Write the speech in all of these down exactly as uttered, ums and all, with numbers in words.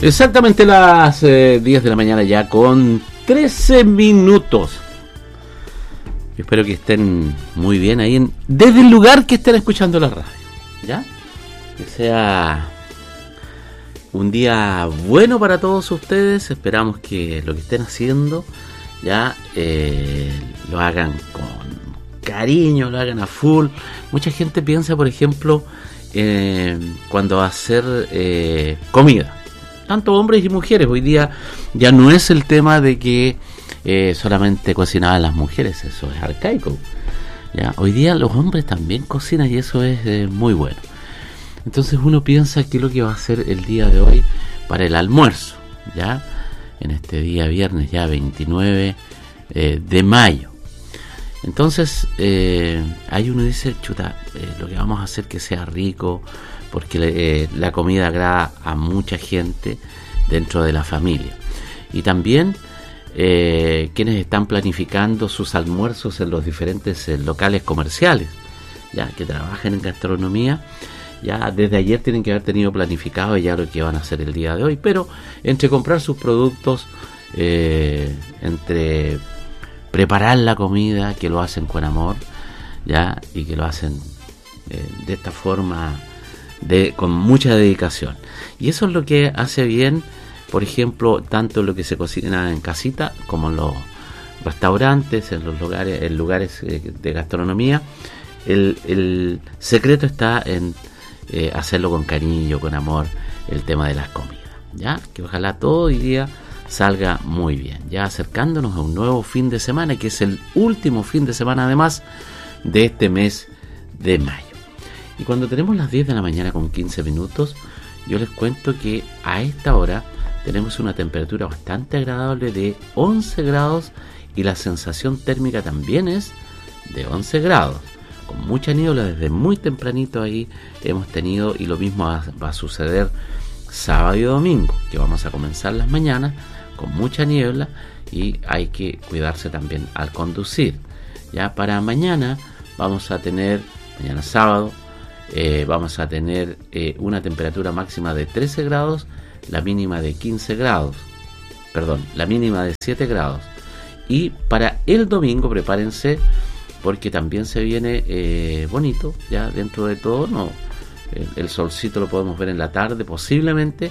Exactamente las eh, diez de la mañana ya con trece minutos. Yo espero que estén muy bien ahí en, desde el lugar que estén escuchando la radio, ¿ya? Que sea un día bueno para todos ustedes. Esperamos que lo que estén haciendo ya eh, lo hagan con cariño, lo hagan a full. Mucha gente piensa, por ejemplo, eh, cuando va a hacer eh, comida, tanto hombres y mujeres. Hoy día ya no es el tema de que eh, solamente cocinaban las mujeres, eso es arcaico. ¿Ya? Hoy día los hombres también cocinan y eso es eh, muy bueno. Entonces uno piensa que lo que va a hacer el día de hoy para el almuerzo, ya en este día viernes ya veintinueve eh, de mayo. Entonces eh, ahí uno dice, chuta, eh, lo que vamos a hacer que sea rico, porque eh, la comida agrada a mucha gente dentro de la familia. Y también eh, quienes están planificando sus almuerzos en los diferentes eh, locales comerciales, ya que trabajan en gastronomía, ya desde ayer tienen que haber tenido planificado ya lo que van a hacer el día de hoy, pero entre comprar sus productos, eh, entre preparar la comida, que lo hacen con amor, ya, y que lo hacen eh, de esta forma, de con mucha dedicación. Y eso es lo que hace bien, por ejemplo, tanto lo que se cocina en casita como en los restaurantes, en los lugares, en lugares eh, de gastronomía. El, el secreto está en eh, hacerlo con cariño, con amor, el tema de las comidas, ya, que ojalá todo hoy día salga muy bien, ya acercándonos a un nuevo fin de semana, que es el último fin de semana además de este mes de mayo. Y cuando tenemos las diez de la mañana con quince minutos, yo les cuento que a esta hora tenemos una temperatura bastante agradable de once grados y la sensación térmica también es de once grados, con mucha niebla desde muy tempranito ahí hemos tenido, y lo mismo va, va a suceder sábado y domingo, que vamos a comenzar las mañanas con mucha niebla y hay que cuidarse también al conducir. Ya para mañana vamos a tener, mañana sábado, eh, vamos a tener eh, una temperatura máxima de trece grados, la mínima de quince grados, perdón, la mínima de siete grados. Y para el domingo prepárense porque también se viene eh, bonito, ya dentro de todo, no, el, el solcito lo podemos ver en la tarde posiblemente,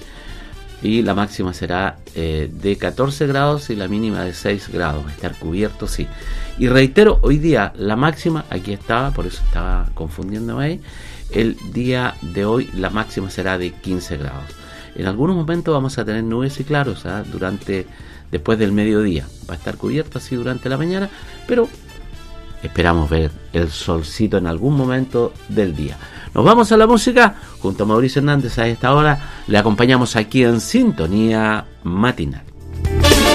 y la máxima será eh, de catorce grados y la mínima de seis grados, estar cubierto, sí. Y reitero, hoy día la máxima, aquí estaba, por eso estaba confundiéndome ahí, el día de hoy la máxima será de quince grados. En algunos momentos vamos a tener nubes y claros, ¿eh? durante, después del mediodía, va a estar cubierto así durante la mañana, pero esperamos ver el solcito en algún momento del día. Nos vamos a la música junto a Mauricio Hernández. A esta hora le acompañamos aquí en Sintonía Matinal.